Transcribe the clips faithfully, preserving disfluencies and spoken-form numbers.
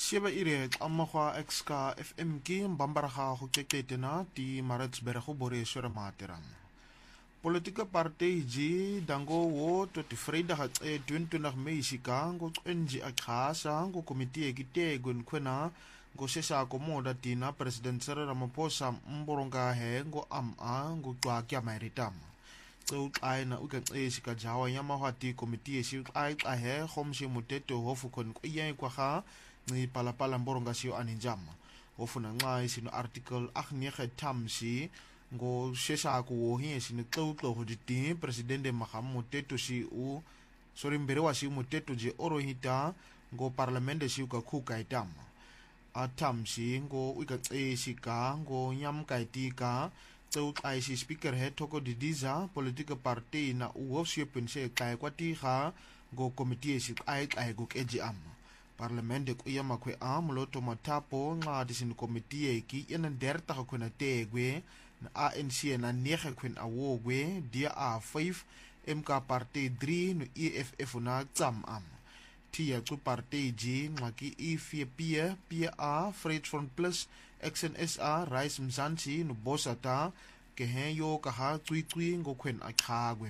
Sheba ire amahwa exka F M ki mbambaraha ho keketena ti Maritzburg ho bore sore materam. Politika partij ji dango wo tot vrijdag het eenentwintig mei sika ngo enji akhasa ngo komite kite gun kwena ngo sesa komoda tina president Cyril Ramaphosa mboronga he ngo ama ngo twa kya mairitam. So ai na uka sika jawa yamahwa ti komite si ai ai he khomshi muteto hofu kon ye kwa ha ni palapala mboronga sio aninjama. Hofu na ngai sino article ach nege tamsi ngo sesa ko hi sino tlo hoditi presidente Mahamo teto si u sorry mbere wa si muteto je oro hita ngo parlamente si ka khuka itama atam si ngo uka sika ngo nyam kaitika tso ai si speaker he toko didiza politika party na u se pense kai kwati ha ngo committee si ai ai go keji am parlamente ku yama kwe am loto matapo nga disin committee ki ena dertig ko na tegwe na A N C na nege kwen awogwe dia A five M K party three no E F F na tsam am tia ku party ji ngaki E F P P A Freight Front Plus X N S A Rise Mzansi no bosata ke hen yo ka ha tsui tsui ngo kwen akhagwe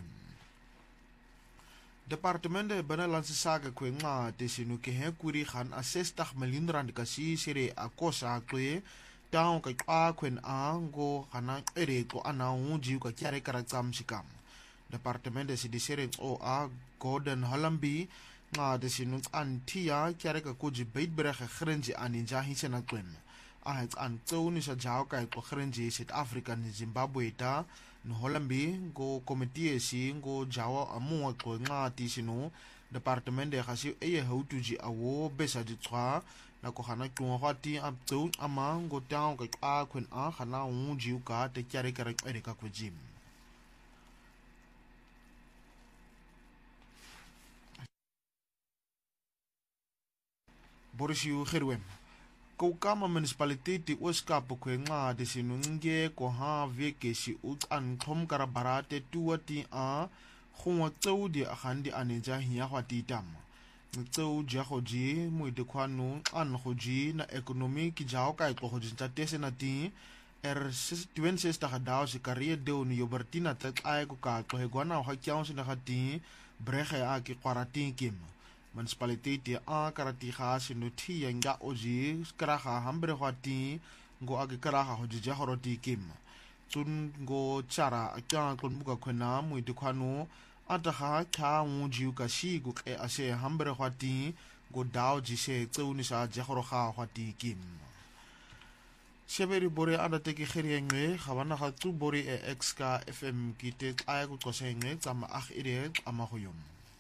Departement de Binnelandse Sake kwen nga tesinu ke hen kuri gaan a sestig miljoen rand kasi sire akosa kwe taong kay a kwen ango kana ere ko ana unji ka kyare karatsam sikam departement de sidisere o a Gordon Hallambi nga de sinu antia kyare ka kuji beitbreg grenji aninja hisena kwen a het an tsoni sa jaw kay ko grenji South Africa ni Zimbabwe ta no Hallambi go committee si go jawa amu ko nga tisinu departement de gasi eye houtuji awo besa di tswa na ko hana tungwa hati abtu amang go taong ka a kwen a hana unji ka te kyare kare ere ka ko jim Borisiu Gerwem ko kama municipality Oskap ko nga de sinunge ko ha veke si ut an thom karabarate tuati a khwa tsaudi a khandi aneja hiya hwati tam tsau ja khoji mo de khwanu an khoji na economy ki jao kai ko khoji ta tese na ti er twenty sta gadao si career de uni yobertina tat ai ko ka ko he gwana ha kyao si na khati brege a ki kwaratin kim municipality ti a karati kha sinuthi yanga oji kraha hambre hwati ngo agi kraha hoji ja horoti kim tun ngo chara akya kon buka khona mu de khwanu ataha kha unji ka shi go ke ase hambre hwati go dao ji se tseuni sa ja horoha hwati kim Sheberi bore ada teki khiriengwe khawana kha tu bore e exka F M kite ay ko kosenge tsama ag ire ama khoyum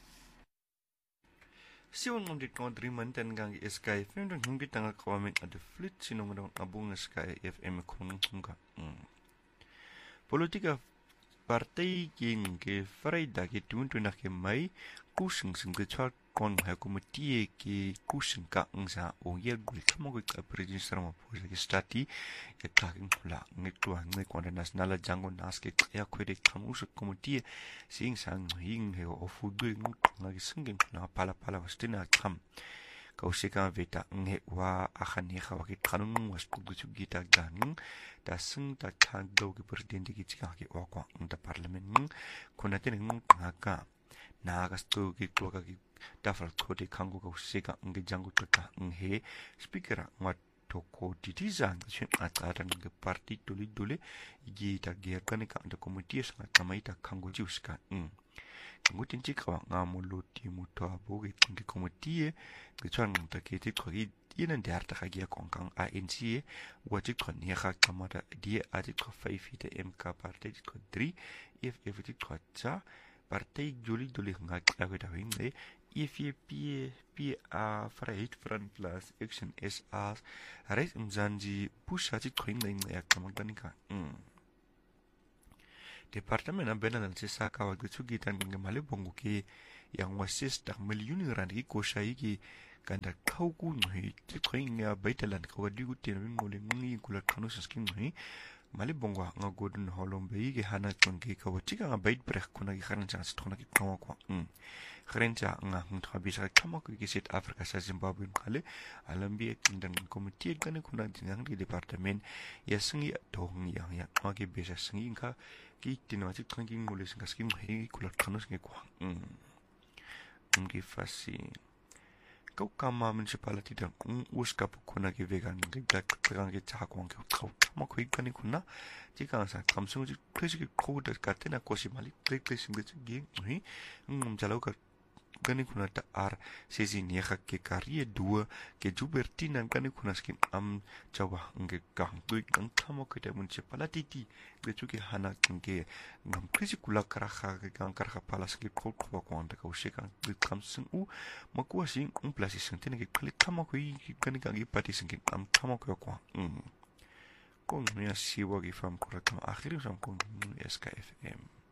Siwan ngom dit kon drie manten gang Sky F M dan hungi tanga kwamen ade flit sinong dong abung Sky F M kon hunga. Politika partai king ke Vrydag ke twenty-two ke Mei kusing sing ke chwa kon ha komite ke kusing ka ngsa o ye gul kamo ke president Ramaphosa ke stati ke taking pula ngitwa ngikon national jango nas ke ya kwede kamu su komite sing sang hing he o fudu ngagi singin na pala pala wastina kam kausika veta nge wa akhani khawa ke kanun was pugu gita gan da sing ta kan do ke president ke chika ke wa kwa nda parliament kuna tene ngaka na gasto ke kloka ke dafal kode kango kausika nge jango taka nge speaker wat toko titizan chen atatan ke parti dole dole gita gerkan ka nda komite sa tamaita kango juska mm ngutin chikwa nga moluti muto aboge ke komite ke chan ta ke ti khogi yenen der ta khagi kongkang A N C wa ti khon ye kha kamara die a ti kho five ite M K party ti kho three if if ti kho cha party joli doli nga ka ga wing e if ye p p a Freight Front Plus Action S R rais mzanji pusha ti kho ngai ya kamangtanika mm Departement na Binnelandse Sake wa gutsugitan ng malibongo ke yang wasis tak milyoni rand ki kosha ki kanda kau ku ngi ti khoing ya baitaland ka wadi gutin ngole ngi kula kanu saskin ngi malibongo nga godun holombe ki hana tongi ka wachika nga bait brek kuna ki khanan chance thona ki kawa kwa Grenza nga hung bisa kama ko gisit Afrika sa Zimbabwe kale alam bi kindan komite kan kuna dinang di departemen ya sengi dong yang ya magi bisa sengi ka ki tinwati kanking ngulis ka skim he kulat kanus nge kwa ngi fasi kau kama municipality dan us ka kuna ki vegan ngi dak kan ki cha ko ngi kau kama ko ikani kuna jika sa kamsung ji krisi ki ko da katena ko si mali play play sim gi ngi ngum jalau ka kani kuna ta ar sesi niya ke karie dua ke jubertinan kani kuna skin am jawa nge gang tu gang kamo ke da municipality ti ke chuki hana nge ngam krisi kula karaha ke gang karaha palas ke ko ko ko anda ka ushika ke kamsung u makua sing un plasi sentene ke kali kamo ko i kani ka gi pati sing am kamo ko ko mm kon ya siwa gi fam kura kama akhirin sam kon S K F M